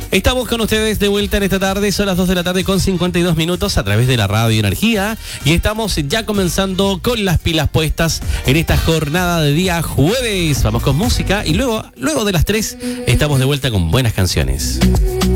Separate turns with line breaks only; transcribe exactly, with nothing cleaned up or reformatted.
Estamos con ustedes de vuelta en esta tarde, son las dos de la tarde con cincuenta y dos minutos a través de la Radio Energía y estamos ya comenzando con las pilas puestas en esta jornada de día jueves. Vamos con música y luego, luego de las tres estamos de vuelta con buenas canciones.